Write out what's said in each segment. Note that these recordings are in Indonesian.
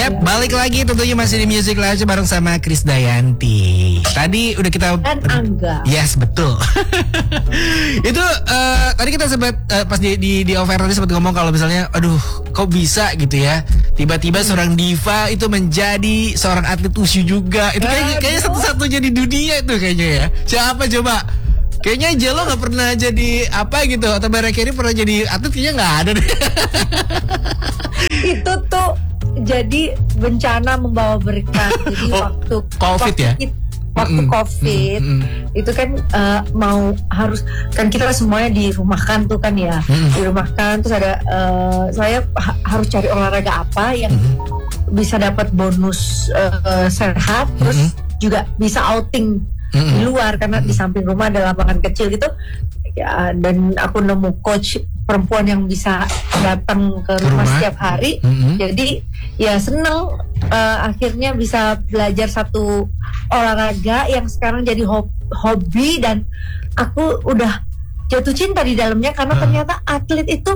Yap, balik lagi tentunya masih di Music Lounge bareng sama Krisdayanti. Tadi udah kita dan Angga. Yes, betul. Itu tadi kita sempat pas di offer tadi sempat ngomong kalau misalnya aduh, kok bisa gitu ya. Tiba-tiba seorang diva itu menjadi seorang atlet wushu juga. Itu kayaknya satu-satunya di dunia itu kayaknya ya. Siapa coba? Kayaknya Jello gak pernah jadi apa gitu. Atau Bara Carey pernah jadi atlet, kayaknya gak ada deh. Itu tuh jadi bencana membawa berkah. Jadi waktu COVID ya? Waktu COVID itu kan mau harus kan kita semuanya dirumahkan tuh kan ya. Dirumahkan terus ada saya harus cari olahraga apa yang bisa dapat bonus sehat, terus juga bisa outing di luar karena di samping rumah ada lapangan kecil gitu ya, dan aku nemu coach perempuan yang bisa datang ke rumah setiap hari. Jadi ya seneng akhirnya bisa belajar satu olahraga yang sekarang jadi hobi, dan aku udah jatuh cinta di dalamnya karena ternyata atlet itu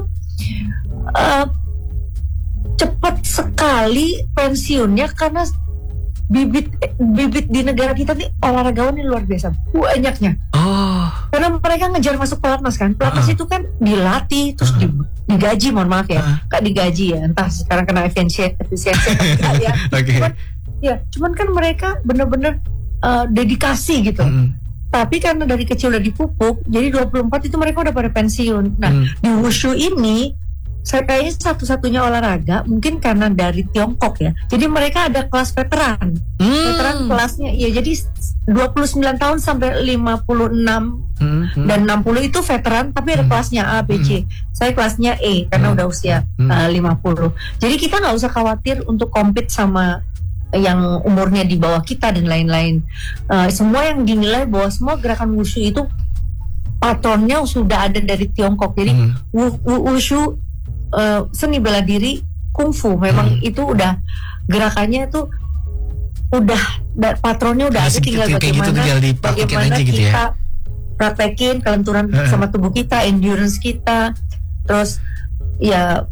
cepat sekali pensiunnya karena bibit di negara kita nih olahragawan ini luar biasa banyaknya. Karena mereka ngejar masuk pelatnas kan. Pelatnas itu kan dilatih terus digaji, mohon maaf ya, gak digaji ya. Entah sekarang kena efisiensi ya. Cuman kan mereka bener-bener dedikasi gitu. Tapi karena dari kecil udah dipupuk, jadi 24 itu mereka udah pada pensiun. Nah, di wushu ini saya kayaknya satu-satunya olahraga mungkin karena dari Tiongkok ya. Jadi mereka ada kelas veteran. Veteran kelasnya ya, jadi 29 tahun sampai 56 dan 60 itu veteran, tapi ada kelasnya A, B, C. Saya kelasnya E karena udah usia 50. Jadi kita nggak usah khawatir untuk compete sama yang umurnya di bawah kita dan lain-lain. Semua yang dinilai bahwa semua gerakan wushu itu patronnya sudah ada dari Tiongkok. Jadi wushu seni bela diri kungfu memang itu udah gerakannya itu udah patronnya udah ada, tinggal bagaimana gitu kita ya, praktekin kelenturan sama tubuh kita, endurance kita, terus ya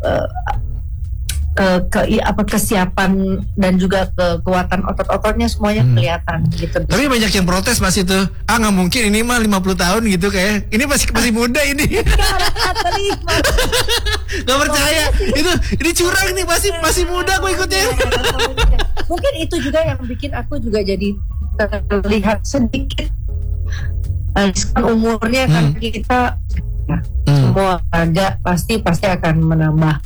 kesiapan dan juga kekuatan otot-ototnya semuanya kelihatan gitu. Tapi banyak yang protes pas itu. Nggak mungkin, ini mah 50 tahun gitu kayak. Ini masih muda ini. Gak percaya. Ini curang nih, masih muda aku ikutnya. Mungkin itu juga yang bikin aku juga jadi terlihat sedikit umurnya kan kita semua ada pasti akan menambah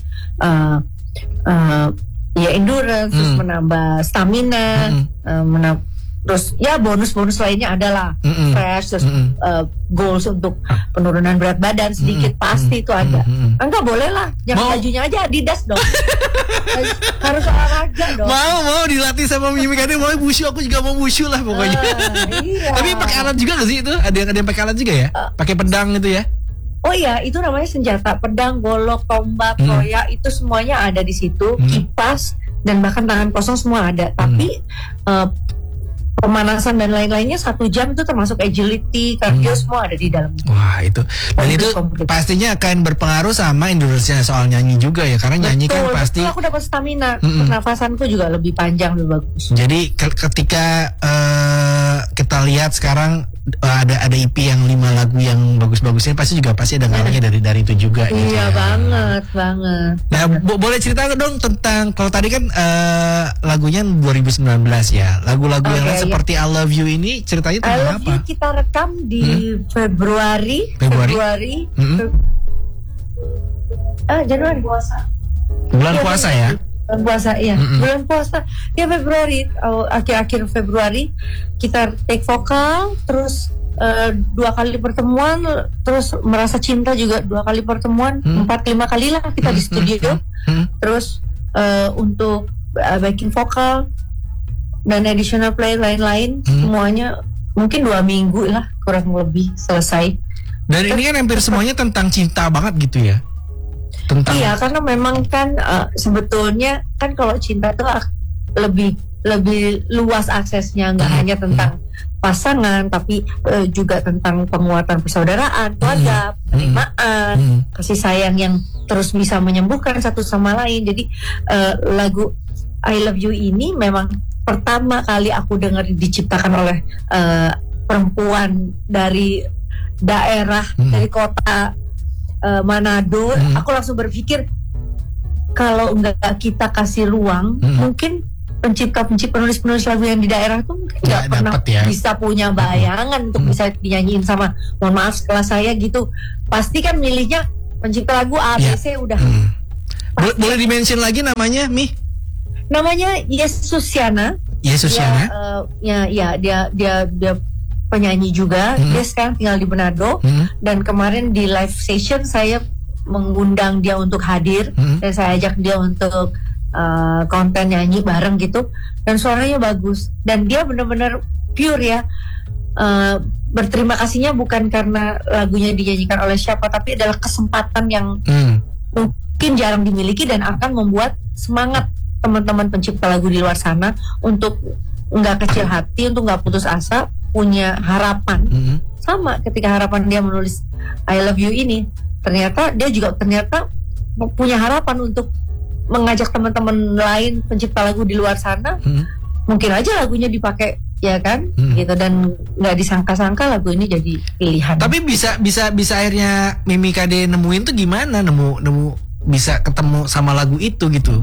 ya endurance, terus menambah stamina, terus ya bonus lainnya adalah fresh, terus goals untuk penurunan berat badan sedikit pasti itu ada. Enggak boleh lah, jangan bajunya aja Adidas dong. Harus olahraga dong. Mau dilatih sama Mimi kan, mau wushu, aku juga mau wushu lah pokoknya. Iya. Tapi pakai alat juga nggak sih itu? Ada yang pakai alat juga ya? Pakai pedang gitu ya? Oh iya, itu namanya senjata, pedang, golok, tombak, koya, itu semuanya ada di situ, kipas, dan bahkan tangan kosong semua ada. Tapi pemanasan dan lain-lainnya 1 jam itu termasuk agility, cardio semua ada di dalam. Wah itu, dan itu pastinya akan berpengaruh sama endurance-nya soal nyanyi juga ya, karena nyanyi kan pasti. Betul, aku dapat stamina, pernafasanku juga lebih panjang, lebih bagus. Jadi ketika kita lihat sekarang ada EP yang 5 lagu yang bagus-bagusnya, pasti ada ngalangnya dari itu juga. Iya gitu. banget. Nah boleh cerita dong tentang, kalau tadi kan lagunya 2019 ya, lagu-lagu yang lain seperti I Love You ini ceritanya tentang apa? I Love You kita rekam di Februari. Januari puasa. Bulan puasa ya? Bulan puasa ya, bulan puasa ya, Februari, akhir-akhir Februari kita take vokal, terus 2 kali pertemuan, terus merasa cinta juga 2 kali pertemuan, 4-5 kali lah kita di studio, terus untuk backing vokal dan additional play lain-lain semuanya mungkin 2 minggu lah kurang lebih selesai. Dan ini kan hampir semuanya tentang cinta banget gitu ya? Iya, karena memang kan sebetulnya kan kalau cinta itu lebih luas aksesnya, nggak hanya tentang pasangan, tapi juga tentang penguatan persaudaraan, keluarga, penerimaan, kasih sayang yang terus bisa menyembuhkan satu sama lain. Jadi lagu I Love You ini memang pertama kali aku dengar diciptakan oleh perempuan dari daerah, dari kota Manado. Aku langsung berpikir kalau nggak kita kasih ruang, mungkin penulis lagu yang di daerah tuh mungkin nggak pernah bisa punya bayangan untuk bisa dinyanyiin sama, mohon maaf kelas saya gitu. Pasti kan milihnya pencipta lagu ABC udah. Boleh di-mention lagi namanya, Mi? Namanya Yesusiana. Yesusiana? Dia penyanyi juga. Dia sekarang tinggal di Manado. Dan kemarin di live session saya mengundang dia untuk hadir, dan saya ajak dia untuk konten nyanyi bareng gitu. Dan suaranya bagus. Dan dia benar-benar pure ya. Berterima kasihnya bukan karena lagunya dinyanyikan oleh siapa, tapi adalah kesempatan yang mungkin jarang dimiliki dan akan membuat semangat teman-teman pencipta lagu di luar sana untuk nggak kecil hati, untuk nggak putus asa, punya harapan. Sama ketika harapan dia menulis I Love You ini, ternyata dia juga punya harapan untuk mengajak teman-teman lain pencipta lagu di luar sana. Mungkin aja lagunya dipakai, ya kan, gitu, dan nggak disangka-sangka lagu ini jadi pilihan. Tapi bisa akhirnya Mimi KD nemuin tuh gimana, nemu bisa ketemu sama lagu itu gitu?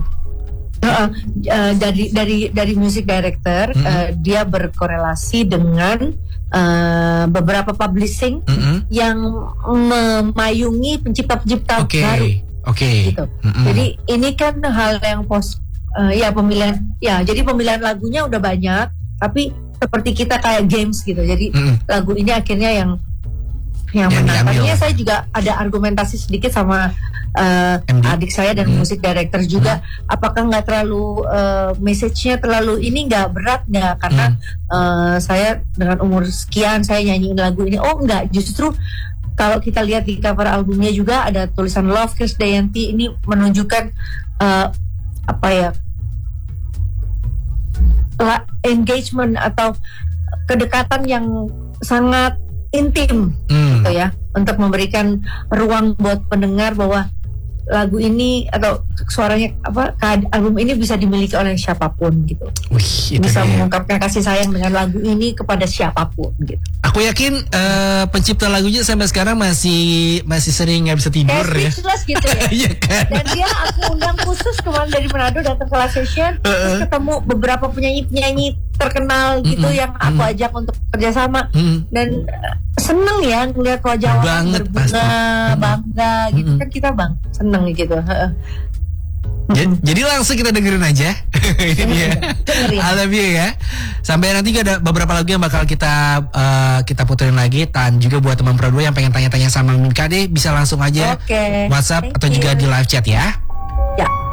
Dari music director, dia berkorelasi dengan beberapa publishing yang memayungi pencipta-pencipta baru. Gitu. Jadi ini kan hal yang pemilihan, jadi pemilihan lagunya udah banyak, tapi seperti kita kayak games gitu. Jadi lagu ini akhirnya yang menang. Tadinya saya juga ada argumentasi sedikit sama adik saya dan musik director juga, apakah nggak terlalu message-nya terlalu ini, nggak berat nggak, karena saya dengan umur sekian saya nyanyiin lagu ini. Oh nggak, justru kalau kita lihat di cover albumnya juga ada tulisan Love Krisdayanti, ini menunjukkan engagement atau kedekatan yang sangat intim gitu ya, untuk memberikan ruang buat pendengar bahwa lagu ini atau suaranya album ini bisa dimiliki oleh siapapun gitu. Bisa mengungkapkan kasih sayang dengan lagu ini kepada siapapun gitu. Aku yakin pencipta lagunya sampai sekarang masih sering nggak bisa tidur ya. Speechless gitu ya. Iya kan? Dan dia aku undang khusus kemarin dari Manado datang ke live session, terus ketemu beberapa penyanyi terkenal gitu yang aku ajak untuk kerjasama, dan seneng ya ngeliat wajah orang berbunga, bangga gitu kan, kita seneng gitu. Jadi langsung kita dengerin aja. Ini dia I Love You ya. Sampai nanti ada beberapa lagu yang bakal kita puterin lagi. Dan juga buat teman Pro 2 yang pengen tanya-tanya sama Mimi KD, bisa langsung aja WhatsApp atau juga di live chat ya. Ya.